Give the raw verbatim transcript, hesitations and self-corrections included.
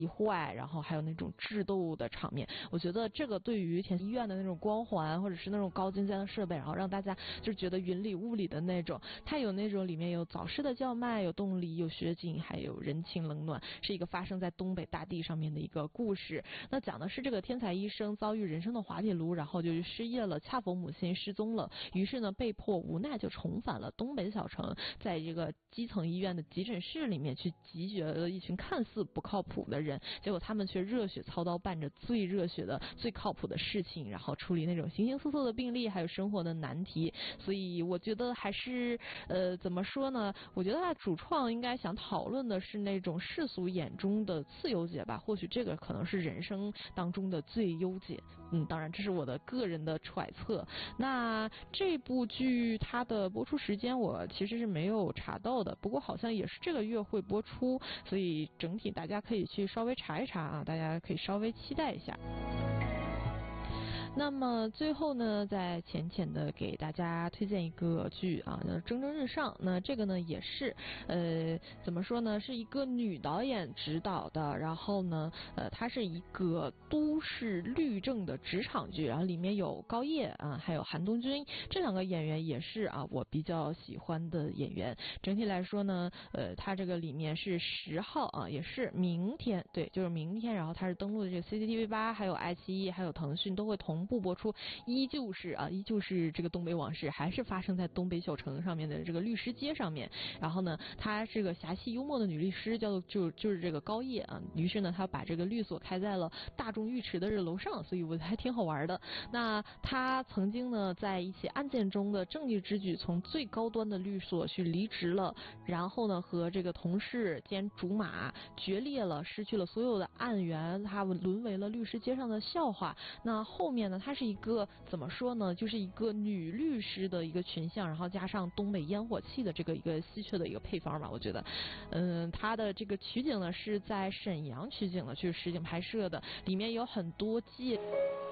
坏，然后还有那种智斗的场面，我觉得这个对于田医院的那种光环或者是那种高精尖的设备，然后让大家就觉得云里雾里的那种，它有那种里面有早市的叫卖，有动力，有雪景，还有人情冷暖，是一个发生在东北大地上面的一个故事。那讲的是这个天才医生遭遇人生的滑铁卢，然后就失业了，恰逢母亲失踪了，于是呢被迫无奈就重返了东北小城，在这个基层医院的急诊室里面去集结了一群看似不靠谱的人，结果他们却热血操刀，办着最热血的最靠谱的事情，然后处理那种形形色色的病例还有生活的难题。所以我觉得还是呃怎么说呢，我觉得他主创应该想讨论的是那种世俗眼中的次优解吧，或许这个可能是人生当中的最优解。嗯，当然这是我的个人的揣测。那这部剧它的播出时间我其实是没有查到的，不过好像也是这个月会播出，所以整体大家可以去稍微查一查啊，大家可以稍微期待一下。那么最后呢，再浅浅的给大家推荐一个剧啊，叫《蒸蒸日上》。那这个呢也是呃怎么说呢，是一个女导演执导的，然后呢呃它是一个都市律政的职场剧，然后里面有高叶啊还有韩东君，这两个演员也是啊我比较喜欢的演员。整体来说呢呃它这个里面是十号啊，也是明天，对，就是明天，然后它是登陆的这个 C C T V 八还有爱奇艺还有腾讯都会同步播出，依旧是啊，依旧是这个东北往事，还是发生在东北小城上面的这个律师街上面。然后呢，她是个侠气幽默的女律师，叫做就就是这个高叶啊。于是呢，她把这个律所开在了大众浴池的这楼上，所以我还挺好玩的。那她曾经呢，在一起案件中的正义之举，从最高端的律所去离职了，然后呢，和这个同事兼竹马决裂了，失去了所有的案源，她沦为了律师街上的笑话。那后面呢，它是一个怎么说呢，就是一个女律师的一个群像，然后加上东北烟火气的这个一个稀缺的一个配方吧，我觉得嗯，它的这个取景呢是在沈阳取景的，去实景拍摄的，里面有很多借